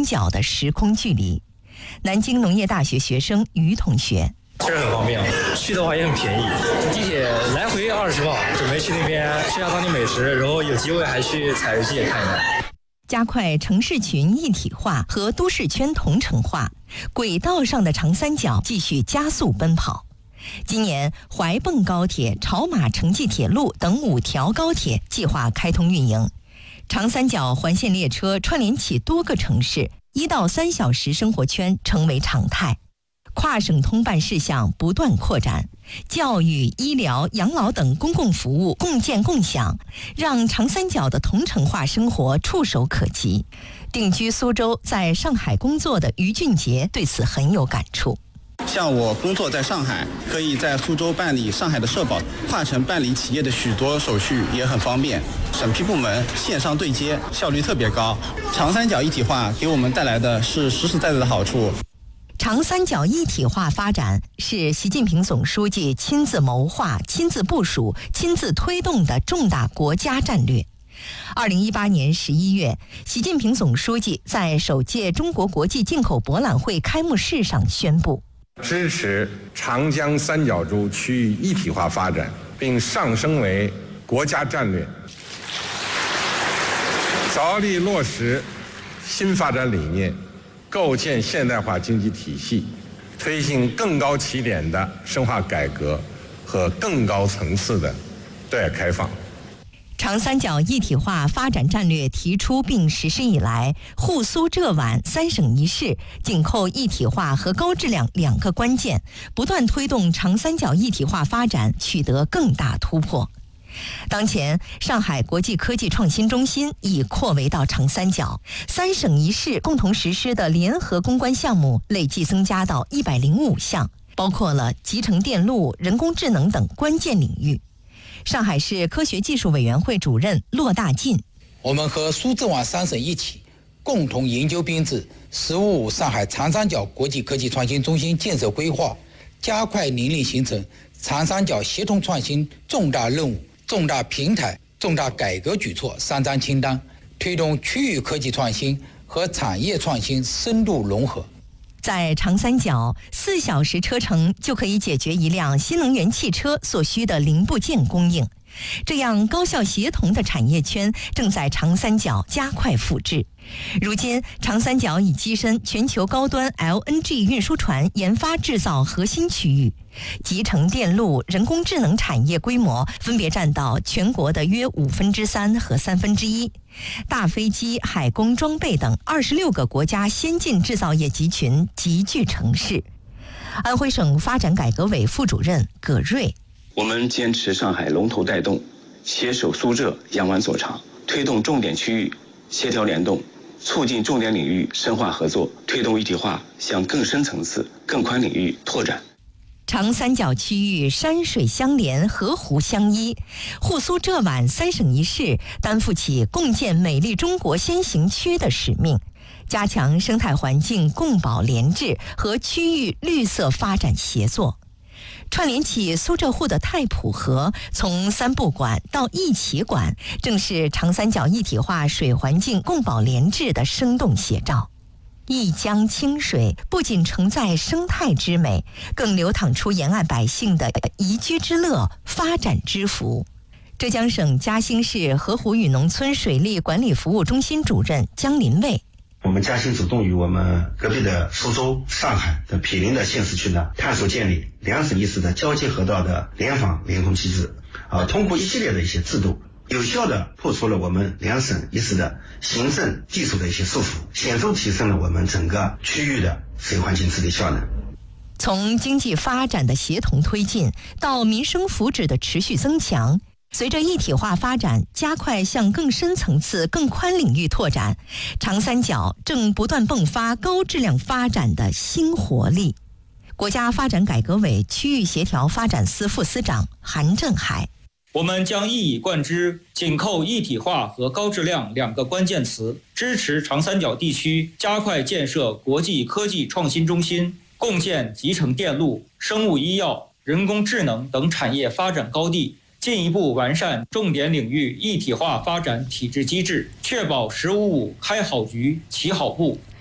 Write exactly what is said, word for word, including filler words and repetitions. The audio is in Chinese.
角的时空距离。南京农业大学学生于同学。 确实很方便，去的话也很便宜，地铁来回二十磅，准备去那边吃下当地美食，然后有机会还去采油机也看一看。 加快城市群一体化和都市圈同城化，轨道上的长三角继续加速奔跑。今年怀蚌高铁、潮马城际铁路等五条高铁计划开通运营，长三角环线列车串联起多个城市，一到三小时生活圈成为常态。跨省通办事项不断扩展，教育、医疗、养老等公共服务共建共享，让长三角的同城化生活触手可及。定居苏州，在上海工作的于俊杰对此很有感触。 像我工作在上海，可以在苏州办理上海的社保，跨城办理企业的许多手续也很方便。审批部门线上对接，效率特别高。长三角一体化给我们带来的是实实在在的好处。 长三角一体化发展是习近平总书记亲自谋划、亲自部署、亲自推动的重大国家战略。二零一八年十一月，习近平总书记在首届中国国际进口博览会开幕式上宣布， 支持长江三角洲区域一体化发展，并上升为国家战略，着力落实新发展理念，构建现代化经济体系，推进更高起点的深化改革和更高层次的对外开放。 长三角一体化发展战略提出并实施以来，沪苏浙皖三省一市紧扣一体化和高质量两个关键，不断推动长三角一体化发展取得更大突破。当前，上海国际科技创新中心已扩围到长三角，三省一市共同实施的联合攻关项目累计增加到一百零五项，包括了集成电路、人工智能等关键领域。上海市科学技术委员会主任骆大进： 我们和苏浙皖三省一起，共同研究编制“十五五”上海长三角国际科技创新中心建设规划，加快拟定形成长三角协同创新重大任务、重大平台、重大改革举措三张清单，推动区域科技创新和产业创新深度融合。 在长三角，四小时车程就可以解决一辆新能源汽车所需的零部件供应。这样高效协同的产业圈正在长三角加快复制。如今，长三角已跻身全球高端 L N G 运输船研发制造核心区域，集成电路、人工智能产业规模分别占到全国的约五分之三和三分之一。大飞机、海工装备等二十六个国家先进制造业集群集聚城市。安徽省发展改革委副主任葛瑞： 我们坚持上海龙头带动，携手苏浙扬帆所长，推动重点区域协调联动，促进重点领域深化合作，推动一体化向更深层次、更宽领域拓展。 长三角区域山水相连，河湖相依，沪苏浙皖三省一市担负起共建美丽中国先行区的使命，加强生态环境共保联治和区域绿色发展协作。串联起苏浙沪的太浦河，从三不管到一起管，正是长三角一体化水环境共保联治的生动写照。一江清水不仅承载生态之美，更流淌出沿岸百姓的宜居之乐、发展之福。浙江省嘉兴市河湖峪农村水利管理服务中心主任江林卫： 我们嘉兴主动与我们隔壁的苏州、上海的毗邻的县市区呢，探索建立两省一市的交接河道的联防联控机制，啊，通过一系列的一些制度，有效地破除了我们两省一市的行政技术的一些束缚，显著提升了我们整个区域的水环境治理效能。 从经济发展的协同推进到民生福祉的持续增强，随着一体化发展加快向更深层次、更宽领域拓展，长三角正不断迸发高质量发展的新活力。国家发展改革委区域协调发展司副司长韩振海： 我们将一以贯之，紧扣一体化和高质量两个关键词，支持长三角地区加快建设国际科技创新中心，共建集成电路、生物医药、人工智能等产业发展高地，进一步完善重点领域一体化发展体制机制，确保“十五五”开好局、起好步，